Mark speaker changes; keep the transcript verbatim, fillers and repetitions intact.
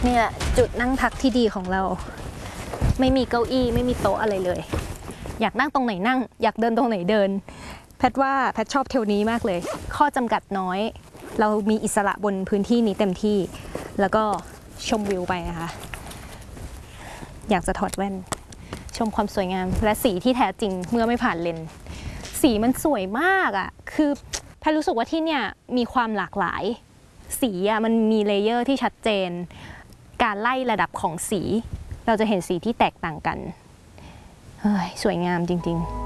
Speaker 1: นี่แหละจุดนั่งพักที่ดีของเราไม่มีเก้าอี้ไม่มีโต๊ะอะไรเลยอยากนั่งตรงไหนนั่งอยากเดินตรงไหนเดินแพทว่าแพทชอบเทลนี้มากเลยข้อจำกัดน้อยเรามีอิสระบนพื้นที่นี้เต็มที่แล้วก็ชมวิวไปนะคะอยากจะถอดแว่นชมความสวยงามและสีที่แท้จริงเมื่อไม่ผ่านเลนส์สีมันสวยมากอ่ะคือแพทรู้สึกว่าที่เนี่ยมีความหลากหลายสีอ่ะมันมีเลเยอร์ที่ชัดเจนการไล่ระดับของสีเราจะเห็นสีที่แตกต่างกันเฮ้ยสวยงามจริงๆ